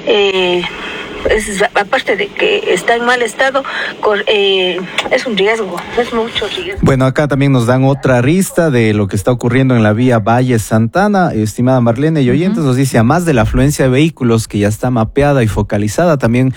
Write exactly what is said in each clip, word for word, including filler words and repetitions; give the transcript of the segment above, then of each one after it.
Eh, Es, aparte de que está en mal estado, eh, es un riesgo, es mucho riesgo. Bueno, acá también nos dan otra arista de lo que está ocurriendo en la vía Valle Santana. Estimada Marlene y oyentes, uh-huh. nos dice, a más de la afluencia de vehículos que ya está mapeada y focalizada, también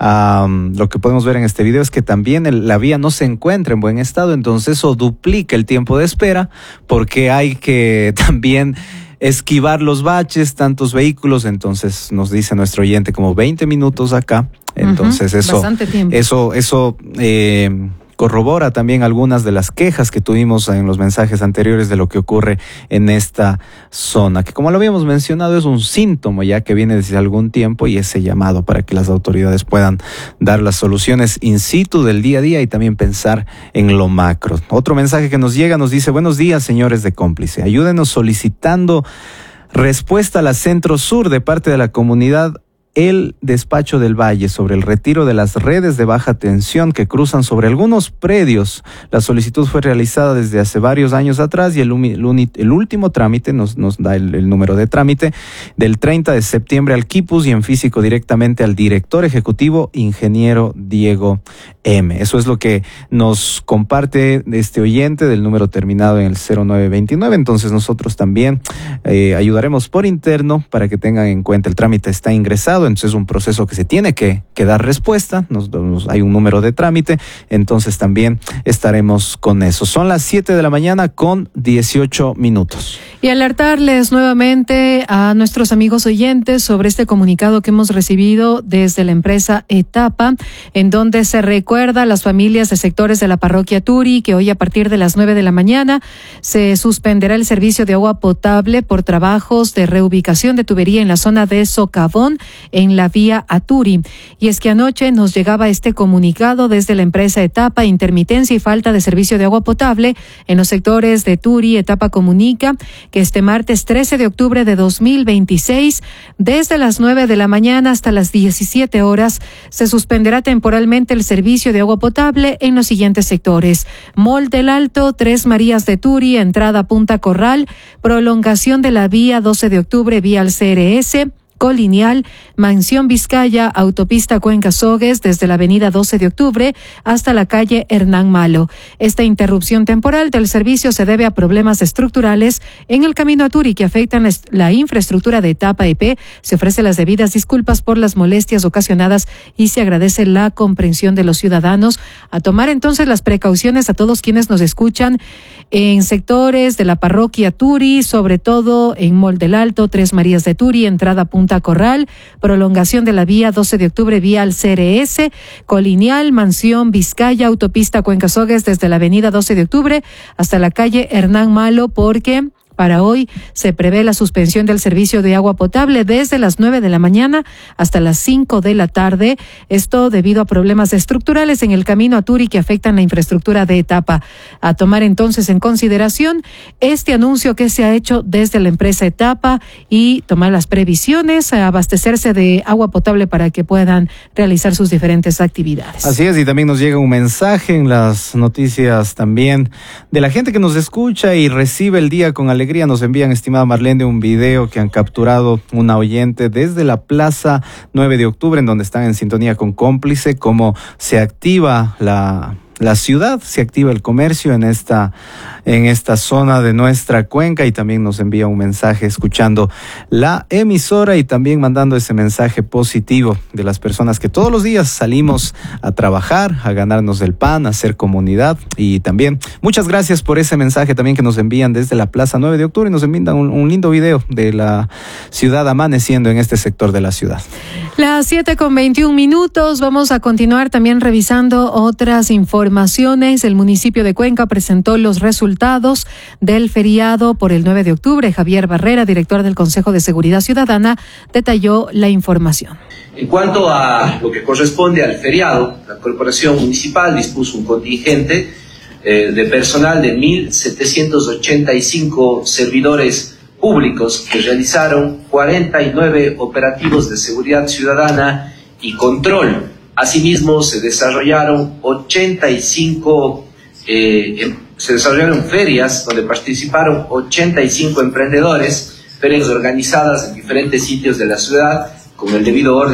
um, lo que podemos ver en este video es que también el, la vía no se encuentra en buen estado, entonces eso duplica el tiempo de espera, porque hay que también esquivar los baches, tantos vehículos. Entonces nos dice nuestro oyente como veinte minutos acá. Entonces uh-huh, eso, bastante tiempo. eso, eso eh, corrobora también algunas de las quejas que tuvimos en los mensajes anteriores de lo que ocurre en esta zona, que como lo habíamos mencionado es un síntoma ya que viene desde algún tiempo, y ese llamado para que las autoridades puedan dar las soluciones in situ del día a día y también pensar en lo macro. Otro mensaje que nos llega nos dice, buenos días señores de Cómplice, ayúdenos solicitando respuesta a la Centro Sur de parte de la comunidad El Despacho del Valle sobre el retiro de las redes de baja tensión que cruzan sobre algunos predios. La solicitud fue realizada desde hace varios años atrás y el, el, el último trámite, nos, nos da el, el número de trámite, del treinta de septiembre al Quipus y en físico directamente al director ejecutivo, ingeniero Diego M. Eso es lo que nos comparte este oyente del número terminado en el cero nueve veintinueve. Entonces nosotros también eh, ayudaremos por interno para que tengan en cuenta, el trámite está ingresado. Entonces es un proceso que se tiene que, que dar respuesta, nos, nos, hay un número de trámite, entonces también estaremos con eso. Son las siete de la mañana con dieciocho minutos. Y alertarles nuevamente a nuestros amigos oyentes sobre este comunicado que hemos recibido desde la empresa Etapa, en donde se recuerda a las familias de sectores de la parroquia Turi que hoy a partir de las nueve de la mañana se suspenderá el servicio de agua potable por trabajos de reubicación de tubería en la zona de Socavón, en la vía Aturi. Y es que anoche nos llegaba este comunicado desde la empresa Etapa, intermitencia y falta de servicio de agua potable en los sectores de Turi. Etapa comunica que este martes trece de octubre de dos mil veintiséis, desde las nueve de la mañana hasta las diecisiete horas, se suspenderá temporalmente el servicio de agua potable en los siguientes sectores: Mall del Alto, Tres Marías de Turi, entrada Punta Corral, prolongación de la vía doce de octubre, vía al C R S, Colineal, Mansión Vizcaya, autopista Cuenca Sogues, desde la avenida doce de octubre hasta la calle Hernán Malo. Esta interrupción temporal del servicio se debe a problemas estructurales en el camino a Turi que afectan la infraestructura de Etapa E P. Se ofrecen las debidas disculpas por las molestias ocasionadas y se agradece la comprensión de los ciudadanos. A tomar entonces las precauciones a todos quienes nos escuchan en sectores de la parroquia Turi, sobre todo en Mall del Alto, Tres Marías de Turi, entrada Punta Corral, prolongación de la vía doce de octubre, vía al C R S, Colineal, Mansión Vizcaya, autopista Cuenca Sogues, desde la avenida doce de octubre hasta la calle Hernán Malo, porque para hoy se prevé la suspensión del servicio de agua potable desde las nueve de la mañana hasta las cinco de la tarde. Esto debido a problemas estructurales en el camino a Turi que afectan la infraestructura de Etapa. A tomar entonces en consideración este anuncio que se ha hecho desde la empresa Etapa y tomar las previsiones, a abastecerse de agua potable para que puedan realizar sus diferentes actividades. Así es, y también nos llega un mensaje en las noticias también de la gente que nos escucha y recibe el día con alegría. Nos envían, estimada Marlene, un video que han capturado una oyente desde la Plaza nueve de octubre, en donde están en sintonía con Cómplice, cómo se activa la... la ciudad, se activa el comercio en esta, en esta zona de nuestra cuenca, y también nos envía un mensaje escuchando la emisora y también mandando ese mensaje positivo de las personas que todos los días salimos a trabajar, a ganarnos el pan, a hacer comunidad. Y también muchas gracias por ese mensaje también que nos envían desde la Plaza nueve de octubre y nos envían un, un lindo video de la ciudad amaneciendo en este sector de la ciudad. Las siete con veintiún minutos, vamos a continuar también revisando otras informaciones. El municipio de Cuenca presentó los resultados del feriado por el nueve de octubre. Javier Barrera, director del Consejo de Seguridad Ciudadana, detalló la información. En cuanto a lo que corresponde al feriado, la Corporación Municipal dispuso un contingente eh, de personal de mil setecientos ochenta y cinco servidores públicos que realizaron cuarenta y nueve operativos de seguridad ciudadana y control. Asimismo, se desarrollaron ochenta y cinco, eh, se desarrollaron ferias donde participaron ochenta y cinco emprendedores, ferias organizadas en diferentes sitios de la ciudad con el debido orden